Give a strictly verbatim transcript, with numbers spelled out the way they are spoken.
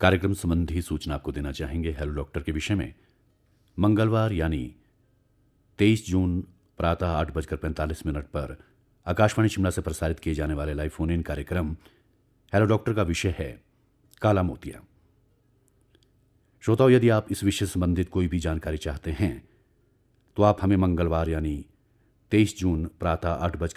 कार्यक्रम संबंधी सूचना आपको देना चाहेंगे हेलो डॉक्टर के विषय में। मंगलवार यानी तेईस जून प्रातः आठ बजकर पैंतालीस मिनट पर आकाशवाणी शिमला से प्रसारित किए जाने वाले लाइव फोन इन कार्यक्रम हेलो डॉक्टर का विषय है काला मोतिया। श्रोताओं, यदि आप इस विषय से संबंधित कोई भी जानकारी चाहते हैं तो आप हमें मंगलवार यानी तेईस जून प्रातः आठ बजकर